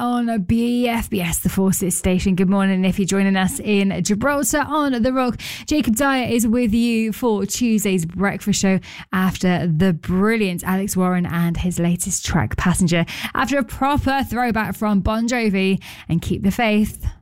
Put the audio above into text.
on BFBS, the Forces station. Good morning if you're joining us in Gibraltar on the Rock. Jacob Dyer is with you for Tuesday's breakfast show after the brilliant Alex Warren and his latest track, Passenger, after a proper throwback from Bon Jovi and Keep the Faith.